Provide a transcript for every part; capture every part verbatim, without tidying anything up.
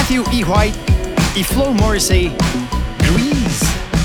Matthew E. White y Flo Morrissey, Grease.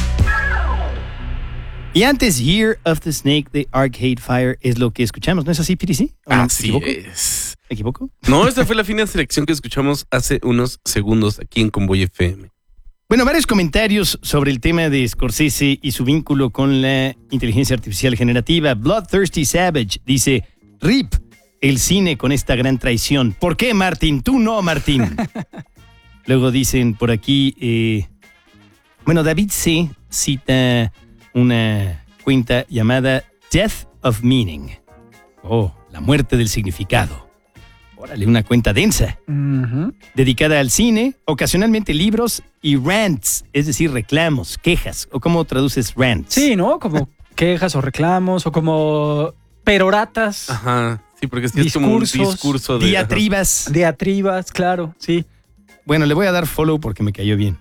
Y antes, Year of the Snake de Arcade Fire es lo que escuchamos, ¿no es así, Piri? ¿Sí? Así no, es. ¿Me equivoco? No, esta fue la fina selección que escuchamos hace unos segundos aquí en Convoy F M. Bueno, varios comentarios sobre el tema de Scorsese y su vínculo con la inteligencia artificial generativa. Bloodthirsty Savage dice, R I P, el cine con esta gran traición. ¿Por qué, Martín? Tú no, Martín. Luego dicen por aquí, eh, bueno, David C. cita una cuenta llamada Death of Meaning. Oh, la muerte del significado. Órale, una cuenta densa. Uh-huh. Dedicada al cine, ocasionalmente libros y rants, es decir, reclamos, quejas. ¿O cómo traduces rants? Sí, ¿no? Como quejas o reclamos o como peroratas. Ajá, sí, porque sí es como un discurso de... Diatribas. Ajá. Diatribas, claro, sí. Bueno, le voy a dar follow porque me cayó bien.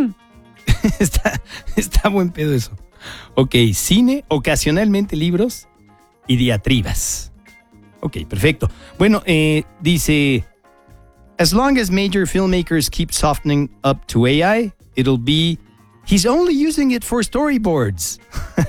está, está buen pedo eso. Ok, cine, ocasionalmente libros y diatribas. Ok, perfecto. Bueno, eh, dice, as long as major filmmakers keep softening up to A I, it'll be, he's only using it for storyboards.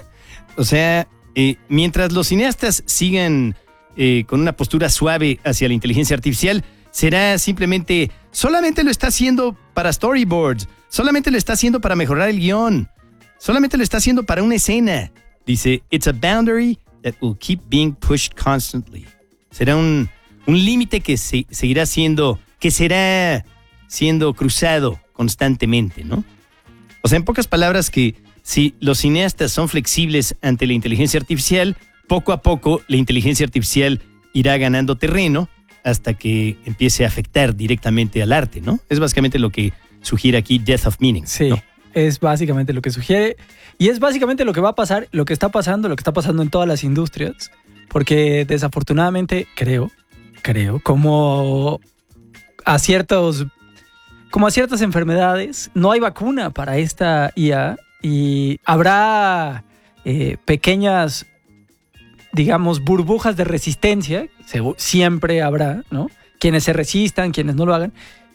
O sea, eh, mientras los cineastas sigan eh, con una postura suave hacia la inteligencia artificial, será simplemente, solamente lo está haciendo para storyboards, solamente lo está haciendo para mejorar el guión, solamente lo está haciendo para una escena. Dice, it's a boundary that will keep being pushed constantly. Será un, un límite que se, seguirá siendo, que será siendo cruzado constantemente, ¿no? O sea, en pocas palabras, que si los cineastas son flexibles ante la inteligencia artificial, poco a poco la inteligencia artificial irá ganando terreno hasta que empiece a afectar directamente al arte, ¿no? Es básicamente lo que sugiere aquí Death of Meaning. Sí, ¿no? Es básicamente lo que sugiere. Y es básicamente lo que va a pasar, lo que está pasando, lo que está pasando en todas las industrias. Porque desafortunadamente, creo, creo, como a ciertos, como a ciertas enfermedades, no hay vacuna para esta I A y habrá eh, pequeñas, digamos, burbujas de resistencia, siempre habrá, ¿no? Quienes se resistan, quienes no lo hagan,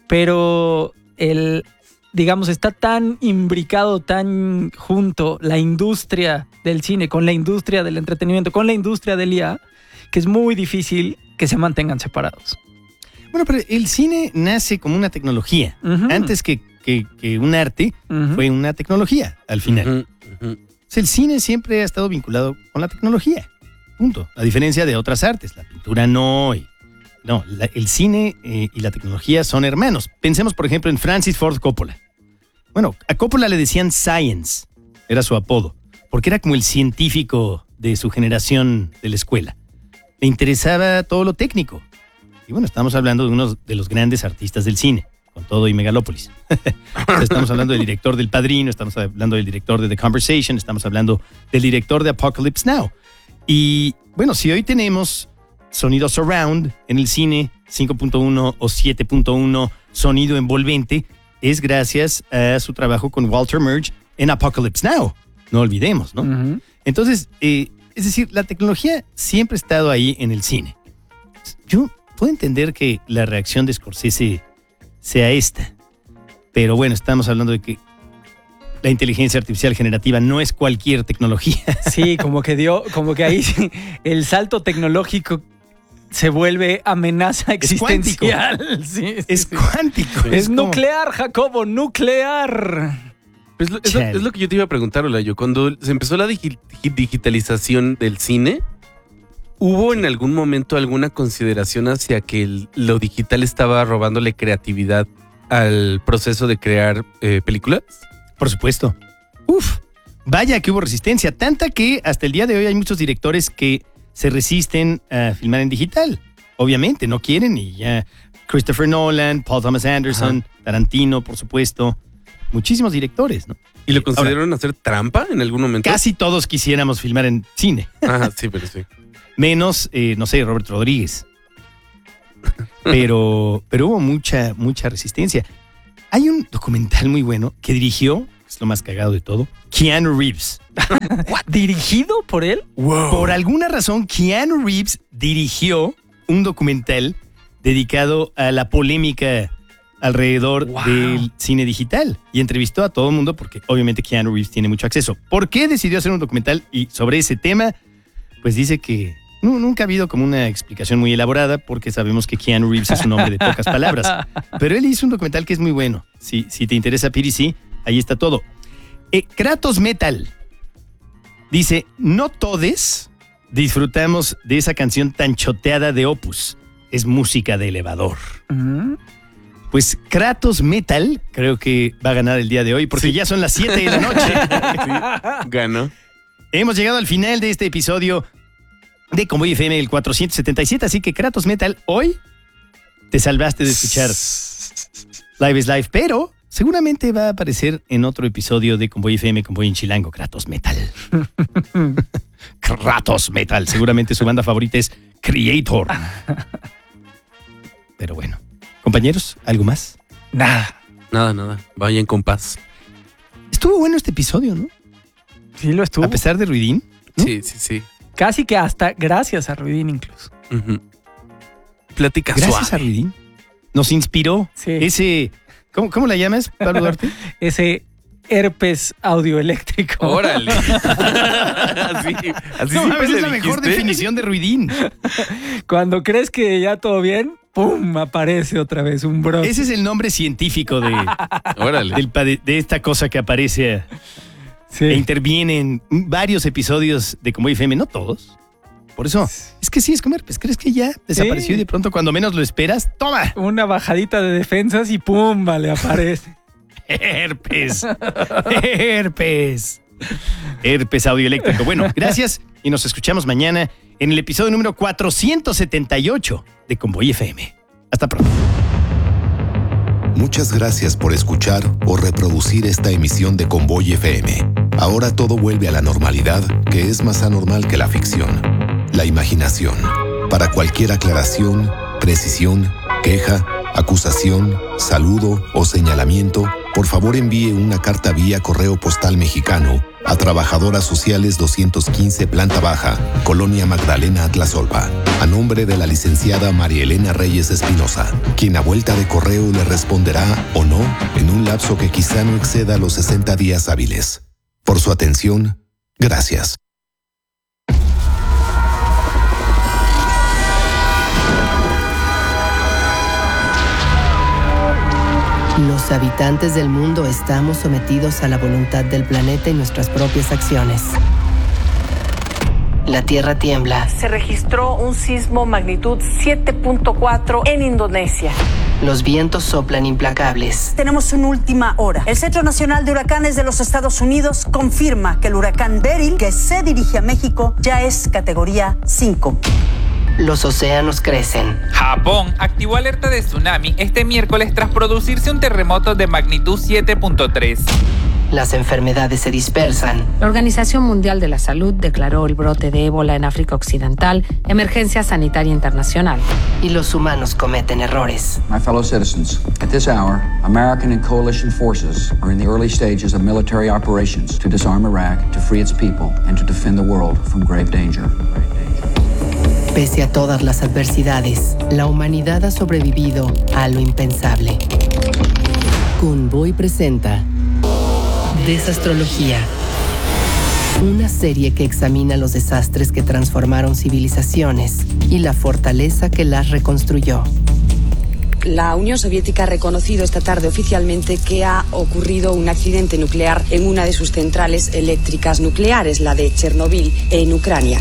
pero el, digamos, está tan imbricado, tan junto la industria del cine con la industria del entretenimiento, con la industria del I A, que es muy difícil que se mantengan separados. Bueno, pero el cine nace como una tecnología. Uh-huh. Antes que, que, que un arte, uh-huh. fue una tecnología al final. Uh-huh. Uh-huh. O sea, el cine siempre ha estado vinculado con la tecnología. Punto. A diferencia de otras artes. La pintura no. Y, no, la, el cine eh, y la tecnología son hermanos. Pensemos, por ejemplo, en Francis Ford Coppola. Bueno, a Coppola le decían Science. Era su apodo. Porque era como el científico de su generación de la escuela. Le interesaba todo lo técnico. Y bueno, estamos hablando de uno de los grandes artistas del cine, con todo y Megalópolis. Estamos hablando del director del Padrino, estamos hablando del director de The Conversation, estamos hablando del director de Apocalypse Now. Y bueno, si hoy tenemos sonido surround en el cine, cinco punto uno o siete punto uno, sonido envolvente, es gracias a su trabajo con Walter Murch en Apocalypse Now. No olvidemos, ¿no? Uh-huh. Entonces, eh, es decir, la tecnología siempre ha estado ahí en el cine. Yo puedo entender que la reacción de Scorsese sea esta, pero bueno, estamos hablando de que la inteligencia artificial generativa no es cualquier tecnología. Sí, como que dio, como que ahí el salto tecnológico se vuelve amenaza existencial. Es, sí, sí, es sí. cuántico. Es, es como... nuclear, Jacobo, nuclear. Es lo, es, lo, es lo que yo te iba a preguntar, Olayo. Cuando se empezó la digi- digitalización del cine, ¿hubo en algún momento alguna consideración hacia que el, lo digital estaba robándole creatividad al proceso de crear eh, películas? Por supuesto. Uf, vaya que hubo resistencia. Tanta que hasta el día de hoy hay muchos directores que se resisten a filmar en digital. Obviamente, no quieren y ya. Christopher Nolan, Paul Thomas Anderson, ajá, Tarantino, por supuesto. Muchísimos directores, ¿no? ¿Y lo consideraron Ahora, hacer trampa en algún momento? Casi todos quisiéramos filmar en cine. Ajá, sí, pero sí. Menos, eh, no sé, Robert Rodríguez. Pero, pero hubo mucha, mucha resistencia. Hay un documental muy bueno que dirigió, es lo más cagado de todo, Keanu Reeves. ¿Dirigido por él? Wow. Por alguna razón, Keanu Reeves dirigió un documental dedicado a la polémica alrededor Wow. del cine digital y entrevistó a todo el mundo porque obviamente Keanu Reeves tiene mucho acceso. ¿Por qué decidió hacer un documental y sobre ese tema? Pues dice que no, nunca ha habido como una explicación muy elaborada porque sabemos que Keanu Reeves es un hombre de pocas palabras. Pero él hizo un documental que es muy bueno. Si, si te interesa P D C, ahí está todo. Eh, Kratos Metal dice, no todes disfrutamos de esa canción tan choteada de Opus. Es música de elevador. Mm. Pues Kratos Metal creo que va a ganar el día de hoy porque Sí. ya son las siete de la noche. Sí, ganó. Hemos llegado al final de este episodio de Convoy F M el cuatrocientos setenta y siete, así que Kratos Metal, hoy te salvaste de escuchar Live is Live, pero seguramente va a aparecer en otro episodio de Convoy F M, Convoy en Chilango, Kratos Metal. Kratos Metal, seguramente su banda favorita es Creator. Pero bueno, compañeros, ¿algo más? Nada. Nada, nada. Vayan con paz. Estuvo bueno este episodio, ¿no? Sí lo estuvo. A pesar de ruidín. ¿no? Sí, sí, sí. Casi que hasta gracias a Ruidín incluso. Ujú. Plática Gracias suave. a ruidín. Nos inspiró Sí. ese... ¿Cómo, cómo la llamas, Pablo Duarte? Ese herpes audioeléctrico. Órale. así así No, siempre mames, le es la mejor dijiste. definición de ruidín. Cuando crees que ya todo bien, ¡pum! Aparece otra vez un brote. Ese es el nombre científico de, Órale. del pade- de esta cosa que aparece Sí. e interviene en varios episodios de Convoy F M, no todos. Por eso, es que sí es como herpes. ¿Crees que ya desapareció Sí. y de pronto cuando menos lo esperas, ¡toma! Una bajadita de defensas y ¡pum! Vale, aparece. Herpes. Herpes. Herpes audioeléctrico. Bueno, gracias y nos escuchamos mañana en el episodio número cuatrocientos setenta y ocho de Convoy F M. Hasta pronto. Muchas gracias por escuchar o reproducir esta emisión de Convoy F M. Ahora todo vuelve a la normalidad, que es más anormal que la ficción. La imaginación. Para cualquier aclaración, precisión, queja, acusación, saludo o señalamiento, por favor envíe una carta vía correo postal mexicano a Trabajadoras Sociales doscientos quince Planta Baja, Colonia Magdalena Atlazolpa, a nombre de la licenciada María Elena Reyes Espinosa, quien a vuelta de correo le responderá o no en un lapso que quizá no exceda los sesenta días hábiles. Por su atención, gracias. Los habitantes del mundo estamos sometidos a la voluntad del planeta y nuestras propias acciones. La Tierra tiembla. Se registró un sismo magnitud siete punto cuatro en Indonesia. Los vientos soplan implacables. Tenemos una última hora. El Centro Nacional de Huracanes de los Estados Unidos confirma que el huracán Beryl, que se dirige a México, ya es categoría cinco. Los océanos crecen. Japón activó alerta de tsunami este miércoles tras producirse un terremoto de magnitud siete punto tres. Las enfermedades se dispersan. La Organización Mundial de la Salud declaró el brote de ébola en África Occidental emergencia sanitaria internacional. Y los humanos cometen errores. My fellow citizens, at this hour, American and coalition forces are in the early stages of military operations to disarm Iraq, to free its people, and to defend the world from grave danger. Pese a todas las adversidades, la humanidad ha sobrevivido a lo impensable. Convoy presenta Desastrología, una serie que examina los desastres que transformaron civilizaciones y la fortaleza que las reconstruyó. La Unión Soviética ha reconocido esta tarde oficialmente que ha ocurrido un accidente nuclear en una de sus centrales eléctricas nucleares, la de Chernobyl, en Ucrania.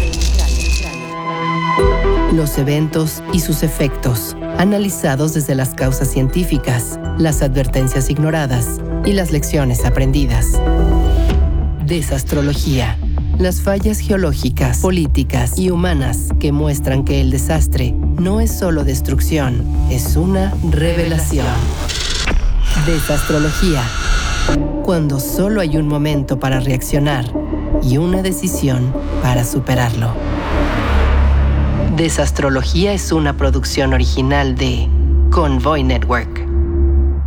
Los eventos y sus efectos, analizados desde las causas científicas, las advertencias ignoradas y las lecciones aprendidas. Desastrología. Las fallas geológicas, políticas y humanas que muestran que el desastre no es solo destrucción, es una revelación. Desastrología. Cuando solo hay un momento para reaccionar y una decisión para superarlo. Desastrología es una producción original de Convoy Network.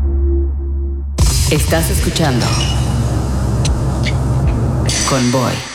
Estás escuchando Convoy.